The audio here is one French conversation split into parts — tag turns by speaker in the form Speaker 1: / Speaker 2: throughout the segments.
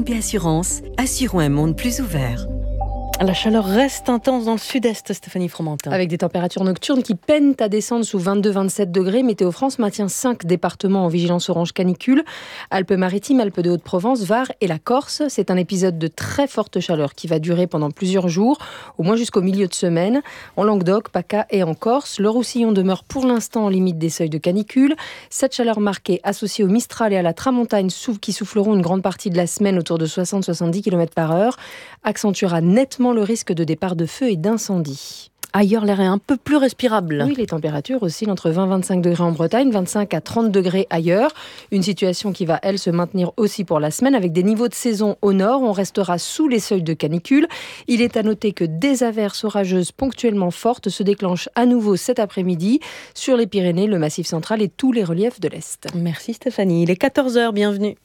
Speaker 1: BNP Assurance, assurons un monde plus ouvert.
Speaker 2: La chaleur reste intense dans le sud-est, Stéphanie Fromentin.
Speaker 3: Avec des températures nocturnes qui peinent à descendre sous 22-27 degrés, Météo France maintient 5 départements en vigilance orange canicule. Alpes-Maritimes, Alpes de Haute-Provence, Var et la Corse. C'est un épisode de très forte chaleur qui va durer pendant plusieurs jours, au moins jusqu'au milieu de semaine. En Languedoc, PACA et en Corse, le Roussillon demeure pour l'instant en limite des seuils de canicule. Cette chaleur marquée, associée au Mistral et à la Tramontagne qui souffleront une grande partie de la semaine autour de 60-70 km/h, accentuera nettement le risque de départ de feu et d'incendie.
Speaker 2: Ailleurs, l'air est un peu plus respirable.
Speaker 3: Oui, les températures oscillent entre 20-25 degrés en Bretagne, 25 à 30 degrés ailleurs. Une situation qui va, elle, se maintenir aussi pour la semaine avec des niveaux de saison au nord. On restera sous les seuils de canicule. Il est à noter que des averses orageuses ponctuellement fortes se déclenchent à nouveau cet après-midi sur les Pyrénées, le Massif central et tous les reliefs de l'Est.
Speaker 2: Merci Stéphanie. Il est 14h, bienvenue.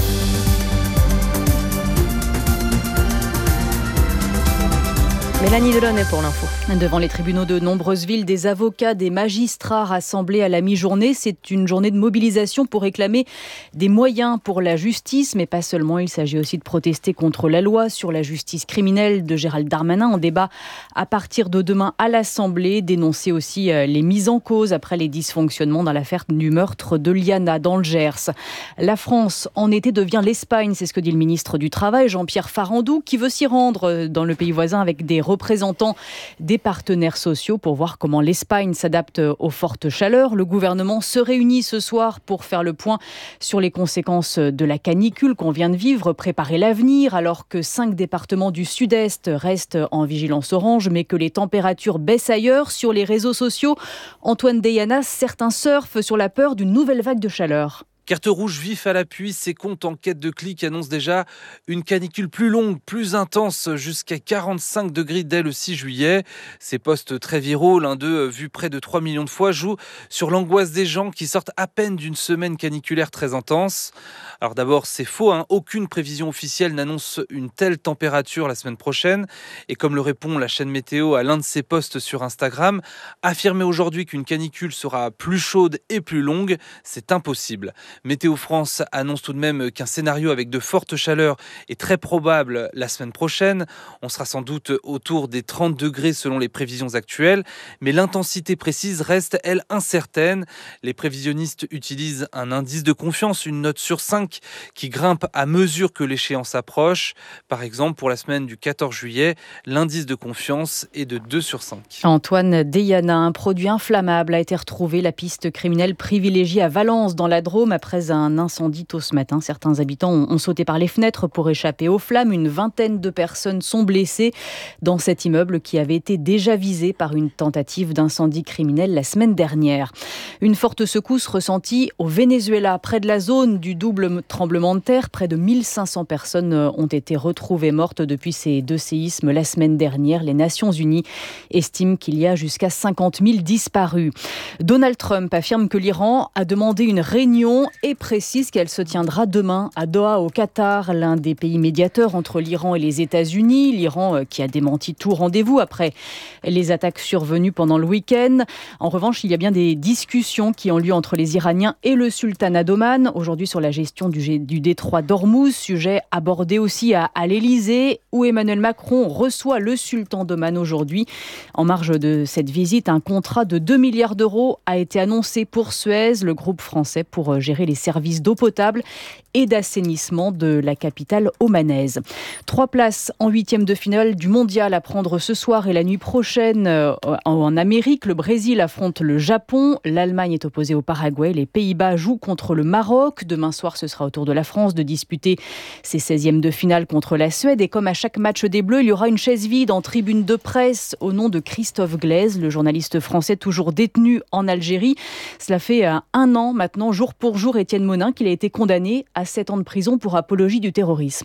Speaker 2: Mélanie Delaunay pour l'info.
Speaker 4: Devant les tribunaux de nombreuses villes, des avocats, des magistrats rassemblés à la mi-journée. C'est une journée de mobilisation pour réclamer des moyens pour la justice, mais pas seulement. Il s'agit aussi de protester contre la loi sur la justice criminelle de Gérald Darmanin. En débat à partir de demain à l'Assemblée. Dénoncer aussi les mises en cause après les dysfonctionnements dans l'affaire du meurtre de Liana dans le Gers. La France, en été, devient l'Espagne. C'est ce que dit le ministre du Travail, Jean-Pierre Farandou, qui veut s'y rendre dans le pays voisin avec des représentants des partenaires sociaux pour voir comment l'Espagne s'adapte aux fortes chaleurs. Le gouvernement se réunit ce soir pour faire le point sur les conséquences de la canicule qu'on vient de vivre, préparer l'avenir, alors que 5 départements du sud-est restent en vigilance orange, mais que les températures baissent ailleurs. Sur les réseaux sociaux, Antoine Deyana, certains surfent sur la peur d'une nouvelle vague de chaleur.
Speaker 5: Carte rouge vif à l'appui, ces comptes en quête de clics annoncent déjà une canicule plus longue, plus intense, jusqu'à 45 degrés dès le 6 juillet. Ces posts très viraux, l'un d'eux vu près de 3 millions de fois, jouent sur l'angoisse des gens qui sortent à peine d'une semaine caniculaire très intense. Alors d'abord, c'est faux, aucune prévision officielle n'annonce une telle température la semaine prochaine. Et comme le répond la chaîne Météo à l'un de ses posts sur Instagram, affirmer aujourd'hui qu'une canicule sera plus chaude et plus longue, c'est impossible. Météo France annonce tout de même qu'un scénario avec de fortes chaleurs est très probable la semaine prochaine. On sera sans doute autour des 30 degrés selon les prévisions actuelles, mais l'intensité précise reste, elle, incertaine. Les prévisionnistes utilisent un indice de confiance, une note sur 5, qui grimpe à mesure que l'échéance approche. Par exemple, pour la semaine du 14 juillet, l'indice de confiance est de 2 sur 5.
Speaker 4: Antoine Deyana, un produit inflammable a été retrouvé. La piste criminelle privilégiée à Valence, dans la Drôme, après un incendie tôt ce matin. Certains habitants ont sauté par les fenêtres pour échapper aux flammes. Une vingtaine de personnes sont blessées dans cet immeuble qui avait été déjà visé par une tentative d'incendie criminel la semaine dernière. Une forte secousse ressentie au Venezuela, près de la zone du double tremblement de terre. Près de 1500 personnes ont été retrouvées mortes depuis ces 2 séismes la semaine dernière. Les Nations Unies estiment qu'il y a jusqu'à 50 000 disparus. Donald Trump affirme que l'Iran a demandé une réunion et précise qu'elle se tiendra demain à Doha, au Qatar, l'un des pays médiateurs entre l'Iran et les États-Unis. L'Iran qui a démenti tout rendez-vous après les attaques survenues pendant le week-end. En revanche, il y a bien des discussions qui ont lieu entre les Iraniens et le sultanat d'Oman. Aujourd'hui, sur la gestion du détroit d'Ormuz, sujet abordé aussi à l'Elysée, où Emmanuel Macron reçoit le sultan d'Oman aujourd'hui. En marge de cette visite, un contrat de 2 milliards d'euros a été annoncé pour Suez, le groupe français, pour gérer les services d'eau potable et d'assainissement de la capitale omanaise. 3 places en 8e de finale du mondial à prendre ce soir et la nuit prochaine en Amérique. Le Brésil affronte le Japon, l'Allemagne est opposée au Paraguay, les Pays-Bas jouent contre le Maroc. Demain soir, ce sera au tour de la France de disputer ses 16e de finale contre la Suède. Et comme à chaque match des Bleus, il y aura une chaise vide en tribune de presse au nom de Christophe Glaise, le journaliste français toujours détenu en Algérie. Cela fait 1 an maintenant, jour pour jour, Étienne Monin, qu'il a été condamné à 7 ans de prison pour apologie du terrorisme.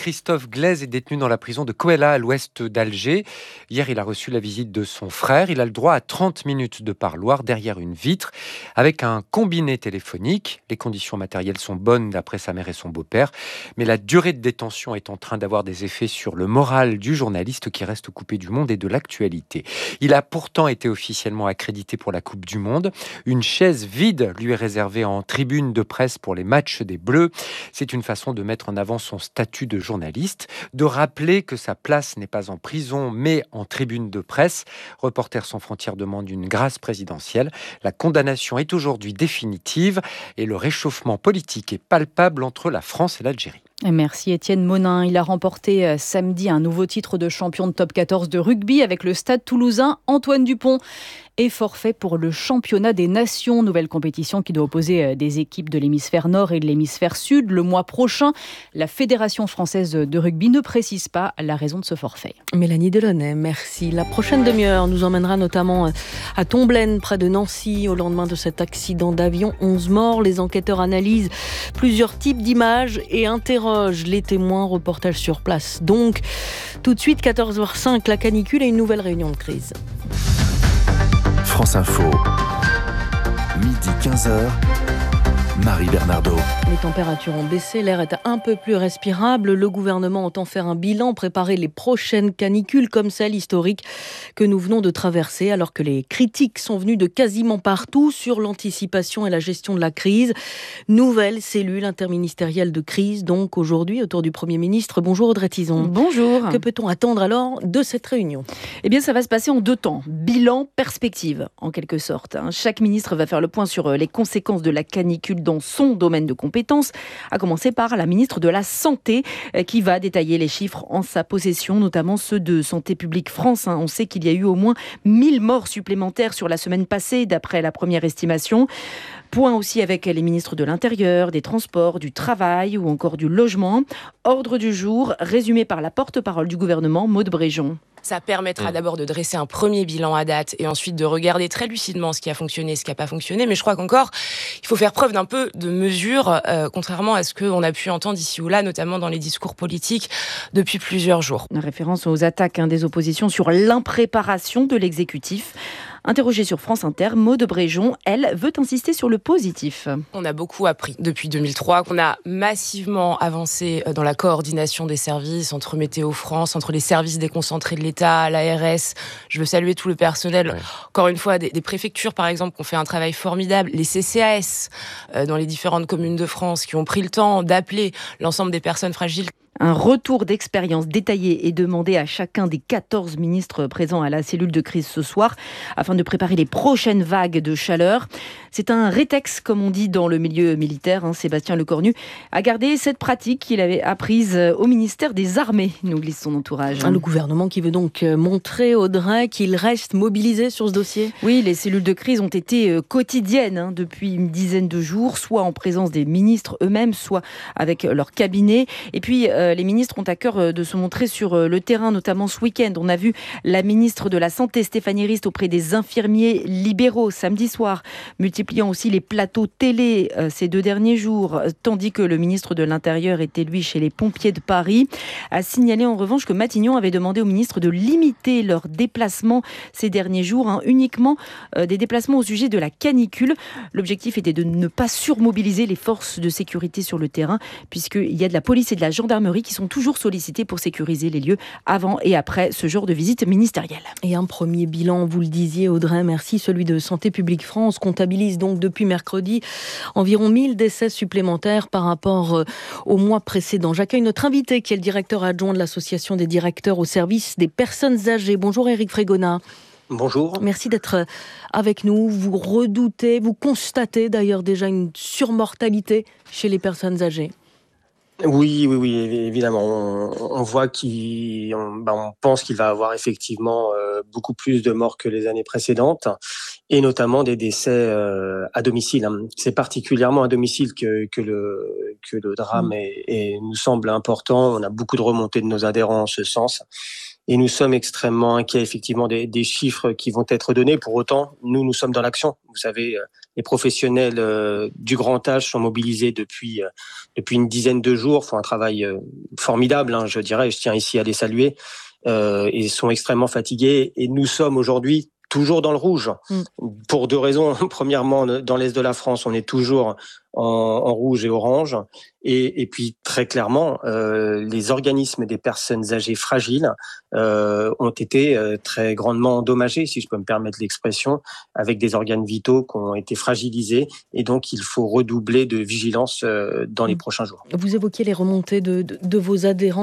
Speaker 6: Christophe Glaise est détenu dans la prison de Kouela à l'ouest d'Alger. Hier, il a reçu la visite de son frère. Il a le droit à 30 minutes de parloir derrière une vitre avec un combiné téléphonique. Les conditions matérielles sont bonnes d'après sa mère et son beau-père. Mais la durée de détention est en train d'avoir des effets sur le moral du journaliste qui reste coupé du monde et de l'actualité. Il a pourtant été officiellement accrédité pour la Coupe du Monde. Une chaise vide lui est réservée en tribune de presse pour les matchs des Bleus. C'est une façon de mettre en avant son statut de journaliste, de rappeler que sa place n'est pas en prison, mais en tribune de presse. Reporters sans frontières demande une grâce présidentielle. La condamnation est aujourd'hui définitive et le réchauffement politique est palpable entre la France et l'Algérie.
Speaker 4: Merci Étienne Monin. Il a remporté samedi un nouveau titre de champion de top 14 de rugby avec le Stade Toulousain. Antoine Dupont est forfait pour le championnat des nations. Nouvelle compétition qui doit opposer des équipes de l'hémisphère nord et de l'hémisphère sud le mois prochain. La Fédération française de rugby ne précise pas la raison de ce forfait.
Speaker 2: Mélanie Delaunay, merci. La prochaine demi-heure nous emmènera notamment à Tomblaine, près de Nancy, au lendemain de cet accident d'avion. 11 morts. Les enquêteurs analysent plusieurs types d'images et interrogent les témoins. Reportage sur place. Donc, tout de suite, 14h05, la canicule et une nouvelle réunion de crise.
Speaker 7: France Info, midi 15h, Marie Bernardo.
Speaker 2: Les températures ont baissé, l'air est un peu plus respirable. Le gouvernement entend faire un bilan, préparer les prochaines canicules comme celle historique que nous venons de traverser, alors que les critiques sont venues de quasiment partout sur l'anticipation et la gestion de la crise. Nouvelle cellule interministérielle de crise, donc aujourd'hui, autour du Premier ministre. Bonjour Audrey Tizon.
Speaker 3: Bonjour.
Speaker 2: Que peut-on attendre alors de cette réunion ?
Speaker 3: Eh bien, ça va se passer en 2 temps. Bilan, perspective, en quelque sorte. Chaque ministre va faire le point sur les conséquences de la canicule dans son domaine de compétences, à commencer par la ministre de la Santé, qui va détailler les chiffres en sa possession, notamment ceux de Santé publique France. On sait qu'il y a eu au moins 1000 morts supplémentaires sur la semaine passée, d'après la première estimation. Point aussi avec les ministres de l'Intérieur, des Transports, du Travail ou encore du Logement. Ordre du jour, résumé par la porte-parole du gouvernement, Maude Bréjon.
Speaker 8: Ça permettra d'abord de dresser un premier bilan à date et ensuite de regarder très lucidement ce qui a fonctionné, ce qui n'a pas fonctionné. Mais je crois qu'encore, il faut faire preuve d'un peu de mesure, contrairement à ce qu'on a pu entendre ici ou là, notamment dans les discours politiques depuis plusieurs jours.
Speaker 3: Une référence aux attaques des oppositions sur l'impréparation de l'exécutif. Interrogée sur France Inter, Maude Bréjon, elle, veut insister sur le positif.
Speaker 8: On a beaucoup appris depuis 2003, qu'on a massivement avancé dans la coordination des services entre Météo France, entre les services déconcentrés de l'État, l'ARS. Je veux saluer tout le personnel, encore une fois, des préfectures par exemple, qui ont fait un travail formidable, les CCAS dans les différentes communes de France, qui ont pris le temps d'appeler l'ensemble des personnes fragiles.
Speaker 3: Un retour d'expérience détaillé est demandé à chacun des 14 ministres présents à la cellule de crise ce soir afin de préparer les prochaines vagues de chaleur. C'est un rétex, comme on dit dans le milieu militaire. Sébastien Lecornu a gardé cette pratique qu'il avait apprise au ministère des Armées, nous glisse son entourage.
Speaker 2: Le gouvernement qui veut donc montrer, Audrey, qu'il reste mobilisé sur ce dossier ?
Speaker 3: Oui, les cellules de crise ont été quotidiennes depuis une dizaine de jours, soit en présence des ministres eux-mêmes, soit avec leur cabinet. Et puis, les ministres ont à cœur de se montrer sur le terrain, notamment ce week-end. On a vu la ministre de la Santé, Stéphanie Rist, auprès des infirmiers libéraux samedi soir, multipliant aussi les plateaux télé ces 2 derniers jours, tandis que le ministre de l'Intérieur était, lui, chez les pompiers de Paris. A signalé en revanche que Matignon avait demandé au ministre de limiter leurs déplacements ces derniers jours, uniquement des déplacements au sujet de la canicule. L'objectif était de ne pas surmobiliser les forces de sécurité sur le terrain, puisqu'il y a de la police et de la gendarmerie qui sont toujours sollicités pour sécuriser les lieux avant et après ce genre de visite ministérielle.
Speaker 2: Et un premier bilan, vous le disiez Audrey, merci, celui de Santé publique France comptabilise donc depuis mercredi environ 1000 décès supplémentaires par rapport au mois précédent. J'accueille notre invité qui est le directeur adjoint de l'association des directeurs au service des personnes âgées. Bonjour Éric Frégona.
Speaker 9: Bonjour.
Speaker 2: Merci d'être avec nous. Vous redoutez, vous constatez d'ailleurs déjà une surmortalité chez les personnes âgées.
Speaker 9: Oui, évidemment. On voit on pense qu'il va avoir effectivement beaucoup plus de morts que les années précédentes, et notamment des décès à domicile. C'est particulièrement à domicile que le drame nous semble important. On a beaucoup de remontées de nos adhérents en ce sens. Et nous sommes extrêmement inquiets, effectivement, des chiffres qui vont être donnés. Pour autant, nous sommes dans l'action. Vous savez, les professionnels du grand âge sont mobilisés depuis une dizaine de jours, font un travail formidable, je dirais. Je tiens ici à les saluer. Et sont extrêmement fatigués. Et nous sommes aujourd'hui toujours dans le rouge, pour 2 raisons. Premièrement, dans l'Est de la France, on est toujours en rouge et orange. Et puis, très clairement, les organismes des personnes âgées fragiles ont été très grandement endommagés, si je peux me permettre l'expression, avec des organes vitaux qui ont été fragilisés. Et donc, il faut redoubler de vigilance dans les prochains jours.
Speaker 2: Vous évoquiez les remontées de vos adhérents.